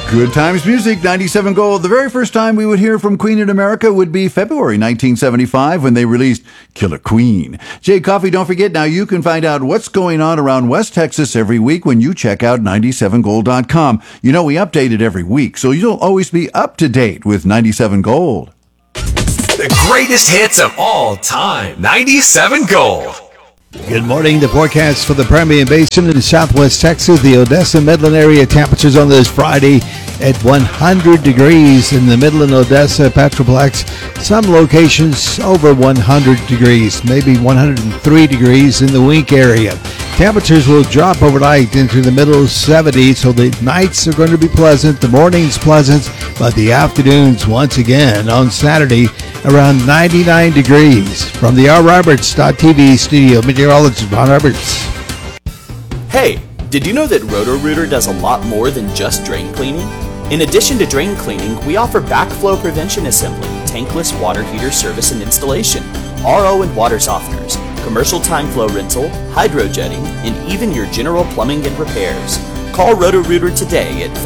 Good Times Music, 97 Gold. The very first time we would hear from Queen in America would be February 1975 when they released Killer Queen. Jay Coffey, don't forget, now you can find out what's going on around West Texas every week when you check out 97gold.com. You know, we update it every week, so you'll always be up to date with 97 Gold. The greatest hits of all time, 97 Gold. Good morning. The forecast for the Permian Basin in southwest Texas, the Odessa Midland area, temperatures on this Friday at 100 degrees in the Midland, Odessa, Petroplex. Some locations over 100 degrees, maybe 103 degrees in the Wink area. Temperatures will drop overnight into the middle 70s, so the nights are going to be pleasant, the mornings pleasant, but the afternoons once again on Saturday around 99 degrees. From the RRoberts.tv studio, meteorologist Ron Roberts. Hey, did you know that Roto-Rooter does a lot more than just drain cleaning? In addition to drain cleaning, we offer backflow prevention assembly, tankless water heater service and installation, RO and water softeners, commercial time flow rental, hydrojetting, and even your general plumbing and repairs. Call Roto-Rooter today at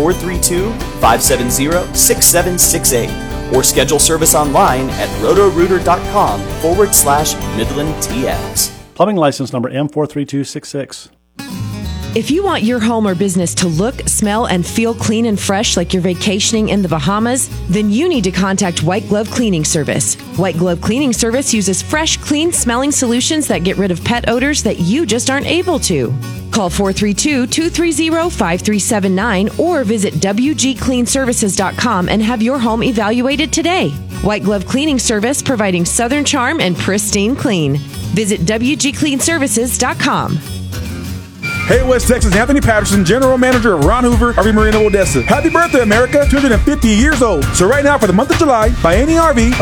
432-570-6768 or schedule service online at rotorooter.com/MidlandTX. Plumbing license number M43266. If you want your home or business to look, smell, and feel clean and fresh like you're vacationing in the Bahamas, then you need to contact White Glove Cleaning Service. White Glove Cleaning Service uses fresh, clean-smelling solutions that get rid of pet odors that you just aren't able to. Call 432-230-5379 or visit WGCleanServices.com and have your home evaluated today. White Glove Cleaning Service, providing Southern charm and pristine clean. Visit WGCleanServices.com. Hey, West Texas, Anthony Patterson, General Manager of Ron Hoover, RV Marina, Odessa. Happy birthday, America, 250 years old. So right now, for the month of July, buy any RV